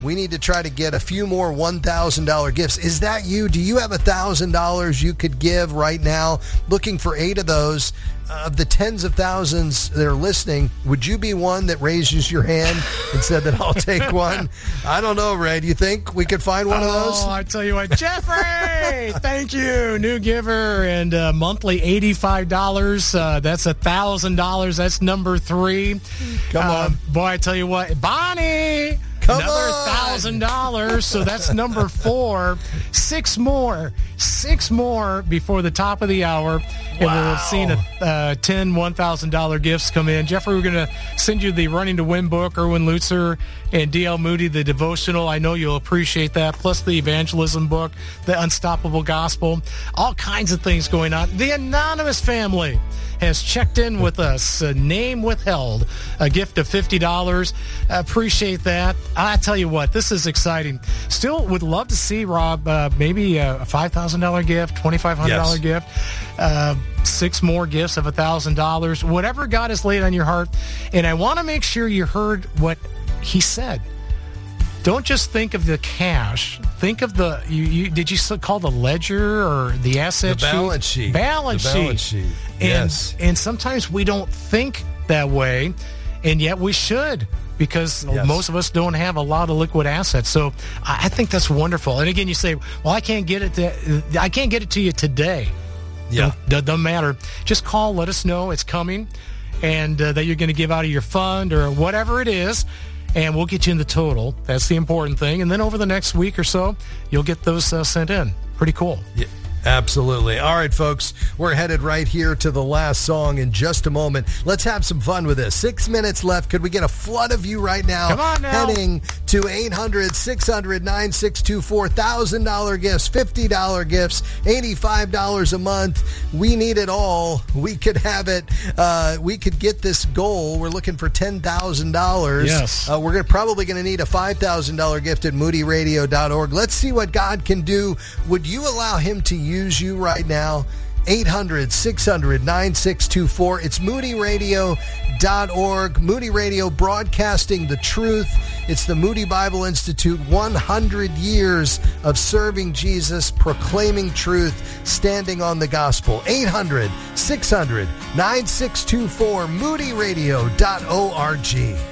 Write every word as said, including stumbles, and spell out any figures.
We need to try to get a few more one thousand dollars gifts. Is that you? Do you have one thousand dollars you could give right now? Looking for eight of those. Uh, of the tens of thousands that are listening, would you be one that raises your hand and said that I'll take one? I don't know, Ray. Do you think we could find one oh, of those? Oh, I tell you what, Jeffrey, thank you. New giver and uh, monthly eighty-five dollars. Uh, that's one thousand dollars. That's number three. Come uh, on. Boy, I tell you what, Bonnie. Come Another on. one thousand dollars, so that's number four. Six more. Six more before the top of the hour. And Wow. we'll have seen a, uh, ten one thousand dollars gifts come in. Jeffrey, we're going to send you the Running to Win book, Erwin Lutzer and D L Moody, the devotional. I know you'll appreciate that, plus the evangelism book, the Unstoppable Gospel. All kinds of things going on. The Anonymous family has checked in with us. A name withheld. A gift of fifty dollars. Appreciate that. I tell you what, this is exciting. Still would love to see, Rob, uh, maybe a five thousand dollars gift, twenty-five hundred dollars Yes. gift, uh, six more gifts of one thousand dollars, whatever God has laid on your heart. And I want to make sure you heard what he said. Don't just think of the cash. Think of the, you, you did you call the ledger or the asset The balance sheet. sheet? Balance The sheet. balance sheet. And, Yes. and sometimes we don't think that way, and yet we should, because Yes. most of us don't have a lot of liquid assets. So I I think that's wonderful. And again, you say, well, I can't get it to, I can't get it to you today. Yeah. Don't, doesn't matter. Just call, let us know it's coming, and uh, that you're going to give out of your fund or whatever it is, and we'll get you in the total. That's the important thing. And then over the next week or so, you'll get those uh, sent in. Pretty cool. Yeah. Absolutely. All right, folks, we're headed right here to the last song in just a moment. Let's have some fun with this. Six minutes left. Could we get a flood of you right now? Come on now. Heading to eight hundred, six hundred, nine six two four, one thousand dollars gifts, fifty dollars gifts, eighty-five dollars a month. We need it all. We could have it. Uh, we could get this goal. We're looking for ten thousand dollars. Yes. Uh, we're gonna, probably going to need a five thousand dollars gift at moody radio dot org. Let's see what God can do. Would you allow him to use you right now? eight hundred, six hundred, nine six two four. It's moody radio dot org. Moody Radio, broadcasting the truth. It's the Moody Bible Institute, one hundred years of serving Jesus, proclaiming truth, standing on the gospel. eight hundred, six hundred, nine six two four. moody radio dot org.